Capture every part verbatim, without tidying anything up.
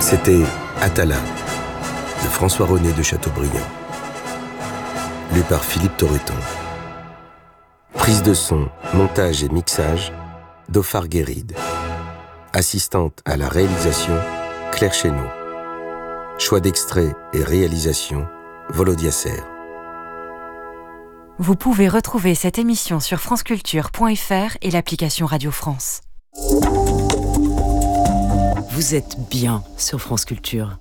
C'était Atala, de François René de Chateaubriand. Lu par Philippe Torreton. Prise de son, montage et mixage, Dhofar Guéride. Assistante à la réalisation, Claire Chénaud. Choix d'extrait et réalisation, Volodia Serre. Vous pouvez retrouver cette émission sur franceculture point f r et l'application Radio France. Vous êtes bien sur France Culture.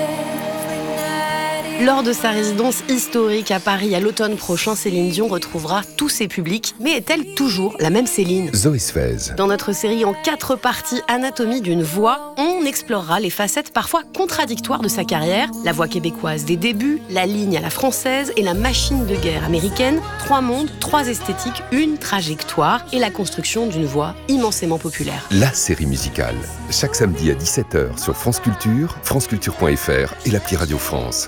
Lors de sa résidence historique à Paris à l'automne prochain, Céline Dion retrouvera tous ses publics. Mais est-elle toujours la même Céline ? Zoé Sfez. Dans notre série en quatre parties Anatomie d'une voix, on explorera les facettes parfois contradictoires de sa carrière. La voix québécoise des débuts, la ligne à la française et la machine de guerre américaine. Trois mondes, trois esthétiques, une trajectoire et la construction d'une voix immensément populaire. La série musicale. Chaque samedi à dix-sept heures sur France Culture, franceculture point f r et l'appli Radio France.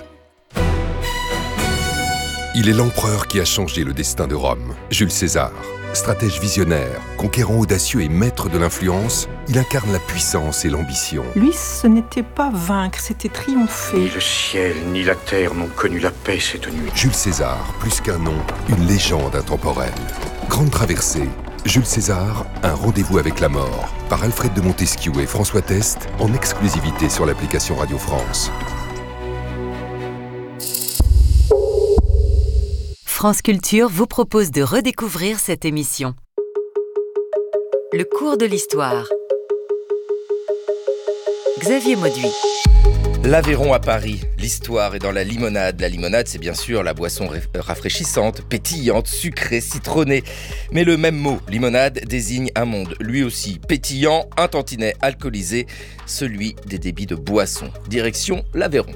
Il est l'empereur qui a changé le destin de Rome, Jules César. Stratège visionnaire, conquérant audacieux et maître de l'influence, il incarne la puissance et l'ambition. Lui, ce n'était pas vaincre, c'était triompher. Ni le ciel, ni la terre n'ont connu la paix cette nuit. Jules César, plus qu'un nom, une légende intemporelle. Grande traversée, Jules César, un rendez-vous avec la mort, par Alfred de Montesquieu et François Test, en exclusivité sur l'application Radio France. France Culture vous propose de redécouvrir cette émission. Le cours de l'histoire. Xavier Mauduit. L'Aveyron à Paris, l'histoire est dans la limonade. La limonade, c'est bien sûr la boisson rafraîchissante, pétillante, sucrée, citronnée. Mais le même mot, limonade, désigne un monde, lui aussi pétillant, un tantinet alcoolisé, celui des débits de boissons. Direction l'Aveyron.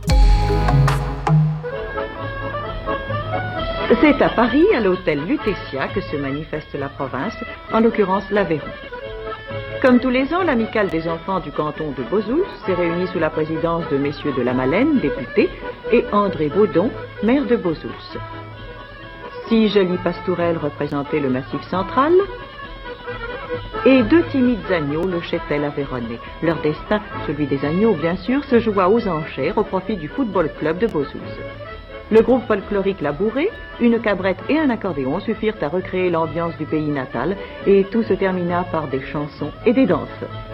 C'est à Paris, à l'hôtel Lutetia, que se manifeste la province, en l'occurrence l'Aveyron. Comme tous les ans, l'amicale des enfants du canton de Beausoul s'est réunie sous la présidence de messieurs de la Malaine, députés, et André Baudon, maire de Beausoul. Six jolies pastourelles représentaient le massif central, et deux timides agneaux le cheptel aveyronnais. Leur destin, celui des agneaux bien sûr, se joua aux enchères au profit du football club de Beausoul. Le groupe folklorique La Bourrée, une cabrette et un accordéon suffirent à recréer l'ambiance du pays natal et tout se termina par des chansons et des danses.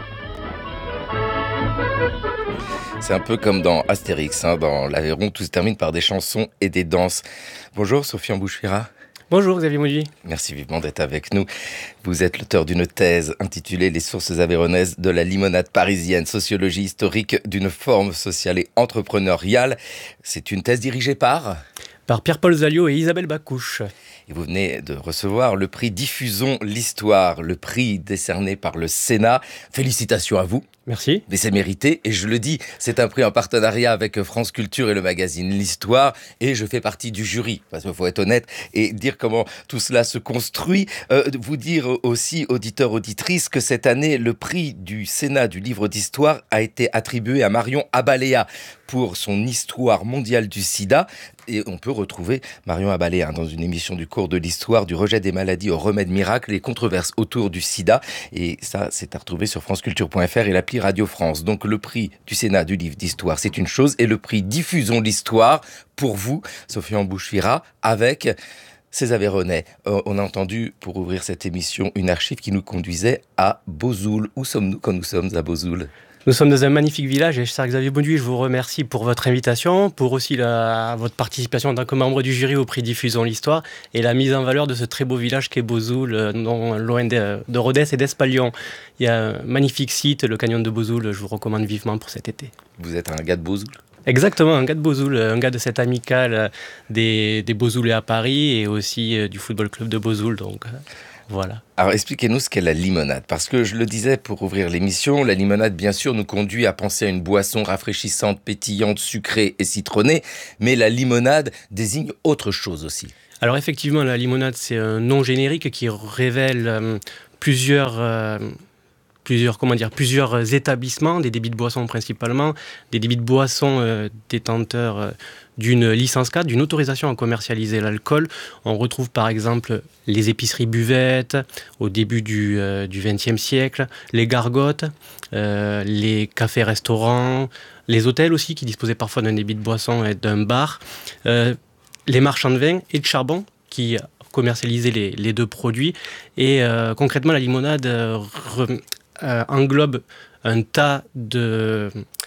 C'est un peu comme dans Astérix, hein, dans l'Aveyron, tout se termine par des chansons et des danses. Bonjour Sophie Embouche-Fira. Bonjour Xavier Mauduit. Merci vivement d'être avec nous. Vous êtes l'auteur d'une thèse intitulée « Les sources aveyronnaises de la limonade parisienne, sociologie historique d'une forme sociale et entrepreneuriale ». C'est une thèse dirigée par Par Pierre-Paul Zaliot et Isabelle Bacouche. Et vous venez de recevoir le prix Diffusons l'Histoire, le prix décerné par le Sénat. Félicitations à vous. Merci. Mais c'est mérité, et je le dis, c'est un prix en partenariat avec France Culture et le magazine L'Histoire, et je fais partie du jury, parce qu'il faut être honnête, et dire comment tout cela se construit. Euh, vous dire aussi, auditeurs, auditrices, que cette année, le prix du Sénat du livre d'histoire a été attribué à Marion Abaléa pour son histoire mondiale du sida. Et on peut retrouver Marion Abaléa dans une émission du cours de l'histoire, du rejet des maladies au remède miracle, les controverses autour du sida. Et ça, c'est à retrouver sur franceculture point f r et l'appli Radio France. Donc le prix du Sénat du livre d'histoire, c'est une chose. Et le prix Diffusons l'Histoire, pour vous, Sophie Embouche-Fira, avec ces Aveyronnais. Euh, on a entendu, pour ouvrir cette émission, une archive qui nous conduisait à Beausoul. Où sommes-nous quand nous sommes à Beausoul ? Nous sommes dans un magnifique village et cher Xavier Mauduit, je vous remercie pour votre invitation, pour aussi la, votre participation en tant que membre du jury au prix Diffusons l'Histoire et la mise en valeur de ce très beau village qu'est Beausoul, non loin de, de Rodez et d'Espalion. Il y a un magnifique site, le canyon de Beausoul, je vous recommande vivement pour cet été. Vous êtes un gars de Beausoul ? Exactement, un gars de Beausoul, un gars de cette amicale des, des Beausoulais à Paris et aussi du football club de Beausoul, donc... Voilà. Alors expliquez-nous ce qu'est la limonade, parce que je le disais pour ouvrir l'émission, la limonade bien sûr nous conduit à penser à une boisson rafraîchissante, pétillante, sucrée et citronnée, mais la limonade désigne autre chose aussi. Alors effectivement, la limonade c'est un nom générique qui révèle euh, plusieurs... Euh, plusieurs, comment dire, plusieurs établissements, des débits de boissons principalement, des débits de boissons euh, détenteurs euh, d'une licence cadre, d'une autorisation à commercialiser l'alcool. On retrouve par exemple les épiceries buvettes au début du, euh, du vingtième siècle, les gargotes, euh, les cafés-restaurants, les hôtels aussi qui disposaient parfois d'un débit de boissons et d'un bar, euh, les marchands de vin et de charbon qui commercialisaient les, les deux produits. Et euh, concrètement, la limonade euh, re, euh, englobe un tas de...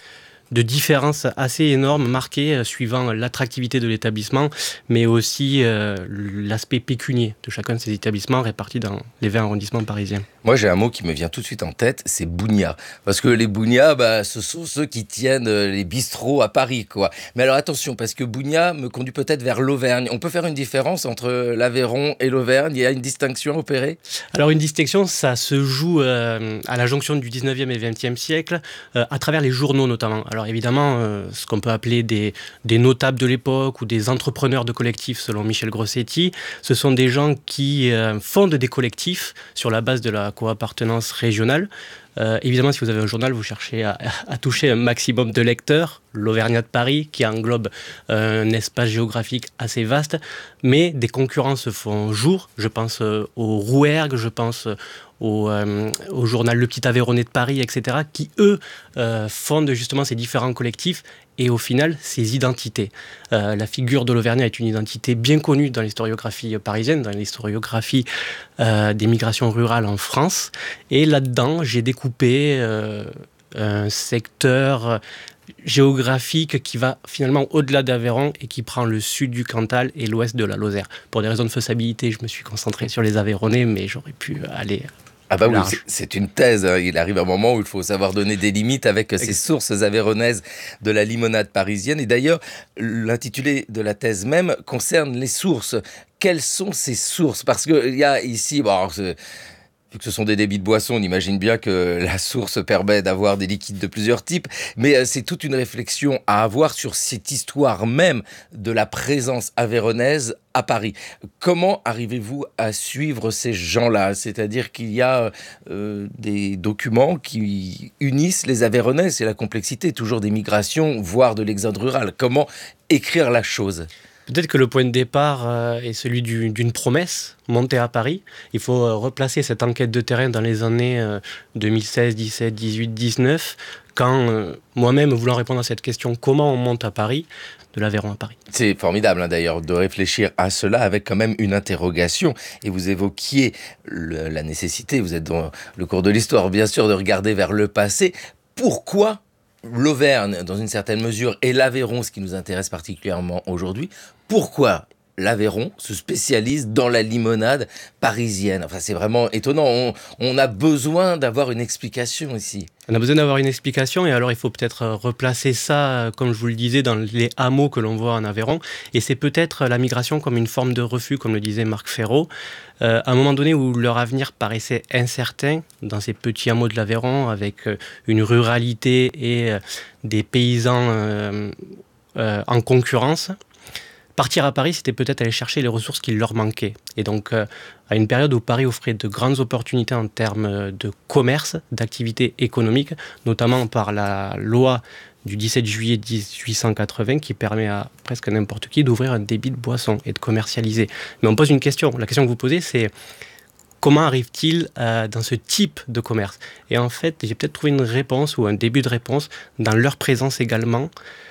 de différences assez énormes, marquées euh, suivant l'attractivité de l'établissement, mais aussi euh, l'aspect pécunier de chacun de ces établissements répartis dans les vingt arrondissements parisiens. Moi, j'ai un mot qui me vient tout de suite en tête, c'est bougna. Parce que les bougnas, bah, ce sont ceux qui tiennent les bistrots à Paris, quoi. Mais alors attention, parce que bougna me conduit peut-être vers l'Auvergne. On peut faire une différence entre l'Aveyron et l'Auvergne? Il y a une distinction opérée? Alors une distinction, ça se joue euh, à la jonction du dix-neuvième et vingtième siècle, euh, à travers les journaux notamment. Alors évidemment, euh, ce qu'on peut appeler des, des notables de l'époque ou des entrepreneurs de collectifs, selon Michel Grossetti, ce sont des gens qui euh, fondent des collectifs sur la base de la co-appartenance régionale. Euh, évidemment, si vous avez un journal, vous cherchez à, à toucher un maximum de lecteurs, l'Auvergnat de Paris, qui englobe un espace géographique assez vaste, mais des concurrents se font jour. Je pense euh, au Rouergue, je pense au, euh, au journal Le Petit Aveyronnais de Paris, et cetera, qui, eux, euh, fondent justement ces différents collectifs et au final, ces identités. Euh, la figure de l'Auvergnat est une identité bien connue dans l'historiographie parisienne, dans l'historiographie euh, des migrations rurales en France. Et là-dedans, j'ai découpé euh, un secteur géographique qui va finalement au-delà d'Aveyron et qui prend le sud du Cantal et l'ouest de la Lozère. Pour des raisons de faisabilité, je me suis concentré sur les Aveyronnais, mais j'aurais pu aller... Ah bah oui, c'est, c'est une thèse. Hein. Il arrive un moment où il faut savoir donner des limites avec ces sources aveyronnaises de la limonade parisienne. Et d'ailleurs, l'intitulé de la thèse même concerne les sources. Quelles sont ces sources? Parce qu'il y a ici... Bon, alors, vu que ce sont des débits de boissons, on imagine bien que la source permet d'avoir des liquides de plusieurs types, mais c'est toute une réflexion à avoir sur cette histoire même de la présence aveyronnaise à Paris. Comment arrivez-vous à suivre ces gens-là? C'est-à-dire qu'il y a euh, des documents qui unissent les Aveyronnais, c'est la complexité toujours des migrations, voire de l'exode rural. Comment écrire la chose? Peut-être que le point de départ euh, est celui du, d'une promesse montée à Paris. Il faut euh, replacer cette enquête de terrain dans les années euh, deux mille seize, dix-sept, dix-huit, dix-neuf, quand euh, moi-même, voulant répondre à cette question, comment on monte à Paris, de l'Aveyron à Paris. C'est formidable hein, d'ailleurs de réfléchir à cela avec quand même une interrogation. Et vous évoquiez le, la nécessité, vous êtes dans le cours de l'histoire bien sûr, de regarder vers le passé. Pourquoi l'Auvergne, dans une certaine mesure, et l'Aveyron, ce qui nous intéresse particulièrement aujourd'hui, pourquoi l'Aveyron se spécialise dans la limonade parisienne? Enfin, c'est vraiment étonnant. On, on a besoin d'avoir une explication ici. On a besoin d'avoir une explication et alors il faut peut-être replacer ça, comme je vous le disais, dans les hameaux que l'on voit en Aveyron. Et c'est peut-être la migration comme une forme de refus, comme le disait Marc Fesneau. Euh, à un moment donné où leur avenir paraissait incertain dans ces petits hameaux de l'Aveyron, avec une ruralité et des paysans euh, euh, en concurrence, partir à Paris, c'était peut-être aller chercher les ressources qui leur manquaient. Et donc, euh, à une période où Paris offrait de grandes opportunités en termes de commerce, d'activité économique, notamment par la loi du dix-sept juillet dix-huit cent quatre-vingts qui permet à presque n'importe qui d'ouvrir un débit de boisson et de commercialiser. Mais on pose une question. La question que vous posez, c'est comment arrive-t-il euh, dans ce type de commerce? Et en fait, j'ai peut-être trouvé une réponse ou un début de réponse dans leur présence également,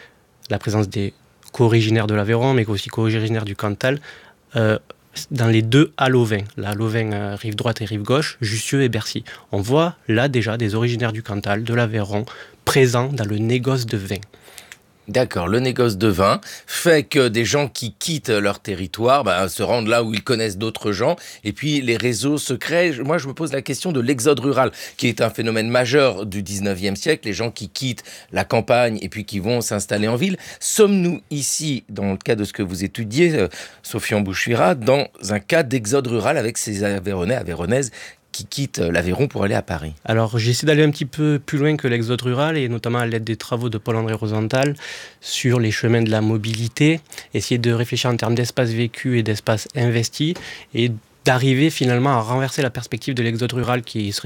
la présence des co-originaires de l'Aveyron, mais aussi co-originaires du Cantal, euh, dans les deux Halovins, la Halovin euh, rive droite et rive gauche, Jussieu et Bercy. On voit là déjà des originaires du Cantal, de l'Aveyron, présents dans le négoce de vin. D'accord, le négoce de vin fait que des gens qui quittent leur territoire ben, se rendent là où ils connaissent d'autres gens et puis les réseaux se créent. Moi, je me pose la question de l'exode rural, qui est un phénomène majeur du dix-neuvième siècle, les gens qui quittent la campagne et puis qui vont s'installer en ville. Sommes-nous ici, dans le cas de ce que vous étudiez, euh, Sophie Embouchouira, dans un cas d'exode rural avec ces Aveyronnais, Aveyronnaises qui quittent l'Aveyron pour aller à Paris? Alors, j'essaie d'aller un petit peu plus loin que l'exode rural, et notamment à l'aide des travaux de Paul-André Rosenthal sur les chemins de la mobilité, essayer de réfléchir en termes d'espace vécu et d'espace investi, et d'arriver finalement à renverser la perspective de l'exode rural qui serait